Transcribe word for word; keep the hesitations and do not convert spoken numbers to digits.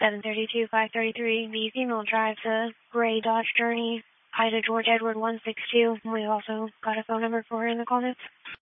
seven thirty-two, five thirty-three. The female drives a gray Dodge Journey, Ida George Edward one six two. We also got a phone number for her in the call notes.